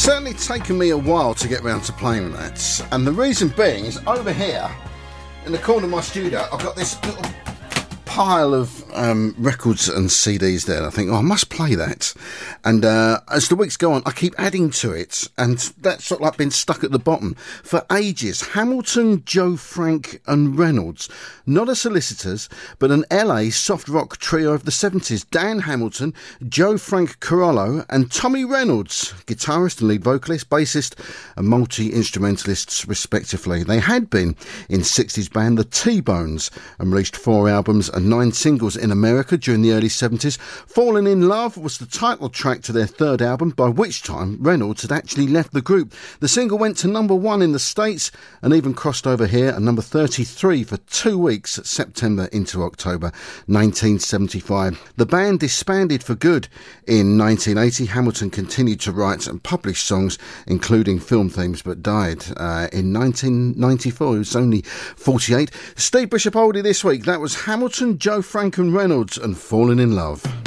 certainly taken me a while to get round to playing that, and the reason being is over here in the corner of my studio I've got this little pile of records and CDs there. I think, I must play that. And as the weeks go on, I keep adding to it, and that's sort of like been stuck at the bottom for ages. Hamilton, Joe Frank and Reynolds. Not a Solicitors, but an LA soft rock trio of the 70s. Dan Hamilton, Joe Frank Carollo and Tommy Reynolds, guitarist and lead vocalist, bassist and multi-instrumentalists respectively. They had been in 60s band The T-Bones and released 4 albums and 9 singles in America during the early 70s. Falling in Love was the title track to their 3rd album, by which time Reynolds had actually left the group. The single went to number 1 in the States and even crossed over here at number 33 for 2 weeks, September into October 1975. The band disbanded for good in 1980. Hamilton continued to write and publish songs, including film themes, but died in 1994. He was only 48. Steve Bishop Oldie this week. That was Hamilton, Joe Frank and Reynolds and Falling in Love.